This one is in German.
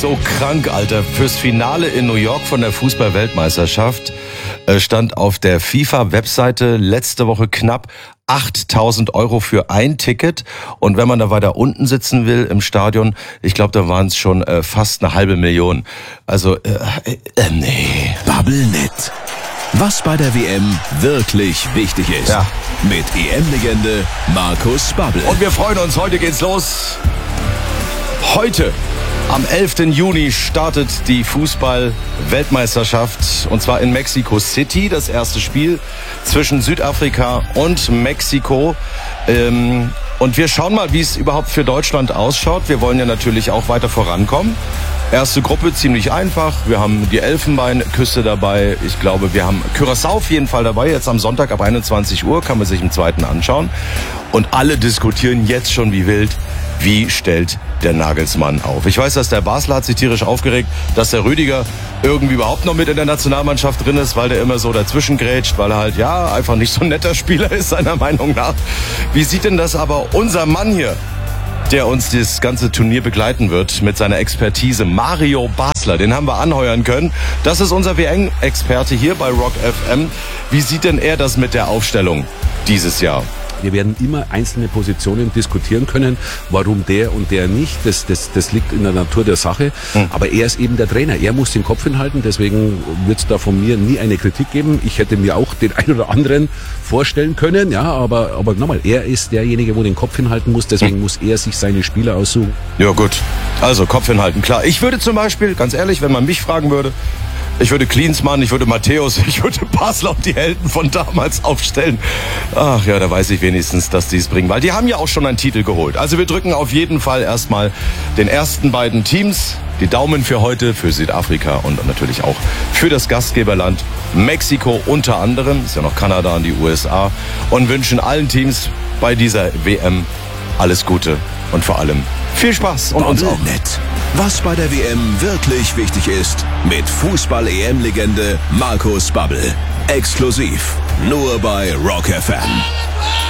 so krank, Alter. Fürs Finale in New York von der Fußball-Weltmeisterschaft stand auf der FIFA-Webseite letzte Woche knapp 8.000 € für ein Ticket. Und wenn man da weiter unten sitzen will im Stadion, ich glaube, da waren es schon fast 500.000. Also, nee. Bubblenet. Was bei der WM wirklich wichtig ist. Ja. Mit EM-Legende Markus Babbel. Und wir freuen uns, heute geht's los. Heute, am 11. Juni, startet die Fußball-Weltmeisterschaft. Und zwar in Mexico City, das erste Spiel zwischen Südafrika und Mexiko. Und wir schauen mal, wie es überhaupt für Deutschland ausschaut. Wir wollen ja natürlich auch weiter vorankommen. Erste Gruppe ziemlich einfach. Wir haben die Elfenbeinküste dabei. Ich glaube, wir haben Curaçao auf jeden Fall dabei. Jetzt am Sonntag ab 21 Uhr kann man sich im zweiten anschauen. Und alle diskutieren jetzt schon wie wild, wie stellt der Nagelsmann auf. Ich weiß, dass der Basler hat sich tierisch aufgeregt, dass der Rüdiger irgendwie überhaupt noch mit in der Nationalmannschaft drin ist, weil der immer so dazwischen grätscht, weil er halt, ja, einfach nicht so ein netter Spieler ist, seiner Meinung nach. Wie sieht denn das aber unser Mann hier, der uns das ganze Turnier begleiten wird mit seiner Expertise, Mario Basler, den haben wir anheuern können. Das ist unser WM-Experte hier bei Rock FM. Wie sieht denn er das mit der Aufstellung dieses Jahr? Wir werden immer einzelne Positionen diskutieren können, warum der und der nicht. Das liegt in der Natur der Sache. Aber er ist eben der Trainer. Er muss den Kopf hinhalten. Deswegen wird es da von mir nie eine Kritik geben. Ich hätte mir auch den einen oder anderen vorstellen können. Ja, aber nochmal, er ist derjenige, wo den Kopf hinhalten muss. Deswegen muss er sich seine Spieler aussuchen. Ja gut, also Kopf hinhalten, klar. Ich würde zum Beispiel, ganz ehrlich, wenn man mich fragen würde, ich würde Klinsmann, ich würde Matthäus, ich würde Basler und die Helden von damals aufstellen. Ach ja, da weiß ich wenigstens, dass die es bringen. Weil die haben ja auch schon einen Titel geholt. Also wir drücken auf jeden Fall erstmal den ersten beiden Teams die Daumen für heute, für Südafrika und natürlich auch für das Gastgeberland Mexiko unter anderem. Ist ja noch Kanada und die USA. Und wünschen allen Teams bei dieser WM alles Gute und vor allem viel Spaß. Und uns auch. Bubblenet. Was bei der WM wirklich wichtig ist, mit Fußball-EM-Legende Markus Babbel. Exklusiv nur bei Rock FM.